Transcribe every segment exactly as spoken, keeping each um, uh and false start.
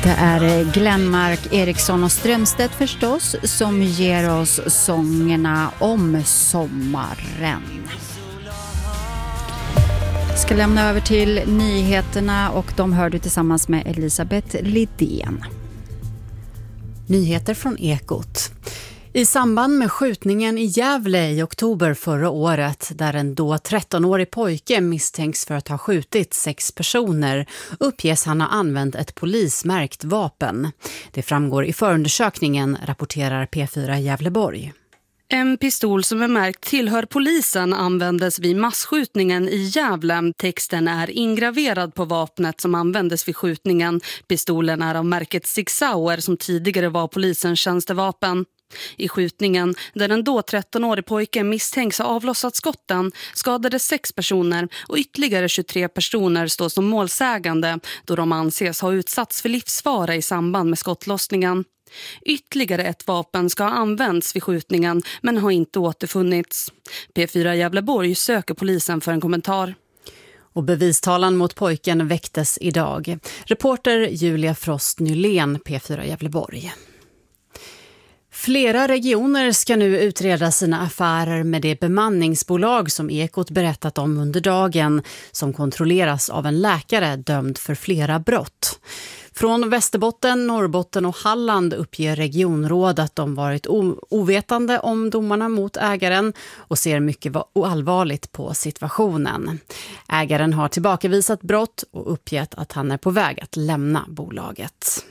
Det är Glenmark, Eriksson och Strömstedt förstås som ger oss sångerna om sommaren. Ska lämna över till nyheterna och de hör du tillsammans med Elisabeth Lidén. Nyheter från Ekot. I samband med skjutningen i Gävle i oktober förra året, där en då trettonårig pojke misstänks för att ha skjutit sex personer, uppges han ha använt ett polismärkt vapen. Det framgår i förundersökningen, rapporterar P fyra Gävleborg. En pistol som är märkt tillhör polisen användes vid massskjutningen i Gävle. Texten är ingraverad på vapnet som användes vid skjutningen. Pistolen är av märket Sig Sauer som tidigare var polisens tjänstevapen. I skjutningen, där en då trettonårig pojke misstänks ha avlossat skotten, skadades sex personer och ytterligare tjugotre personer står som målsägande då de anses ha utsatts för livsfara i samband med skottlossningen. Ytterligare ett vapen ska ha använts vid skjutningen men har inte återfunnits. P fyra Gävleborg söker polisen för en kommentar. Och bevistalan mot pojken väcktes idag. Reporter Julia Frost Nylén, P fyra Gävleborg. Flera regioner ska nu utreda sina affärer med det bemanningsbolag som Ekot berättat om under dagen, som kontrolleras av en läkare dömd för flera brott. Från Västerbotten, Norrbotten och Halland uppger regionråd att de varit ovetande om domarna mot ägaren och ser mycket allvarligt på situationen. Ägaren har tillbakavisat brott och uppgett att han är på väg att lämna bolaget.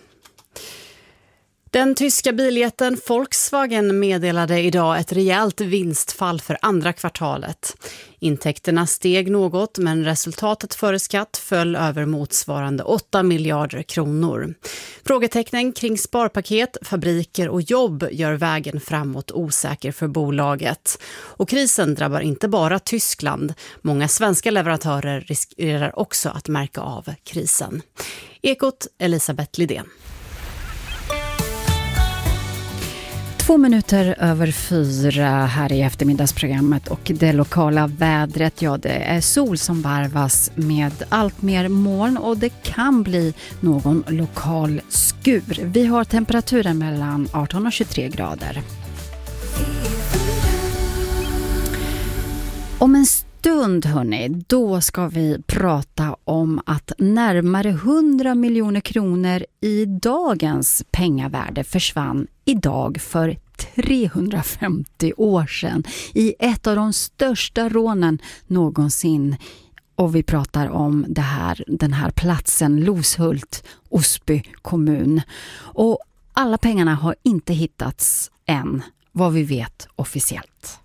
Den tyska biljätten Volkswagen meddelade idag ett rejält vinstfall för andra kvartalet. Intäkterna steg något, men resultatet före skatt föll över motsvarande åtta miljarder kronor. Frågetecknen kring sparpaket, fabriker och jobb gör vägen framåt osäker för bolaget. Och krisen drabbar inte bara Tyskland. Många svenska leverantörer riskerar också att märka av krisen. Ekot, Elisabeth Lidén. Två minuter över fyra här i eftermiddagsprogrammet och det lokala vädret, ja det är sol som varvas med allt mer moln och det kan bli någon lokal skur. Vi har temperaturen mellan arton och tjugotre grader. Om en stund hörni, då ska vi prata om att närmare hundra miljoner kronor i dagens pengavärde försvann idag för trehundrafemtio år sedan i ett av de största rånen någonsin. Och vi pratar om det här, den här platsen, Loshult, Osby kommun. Och alla pengarna har inte hittats än, vad vi vet officiellt.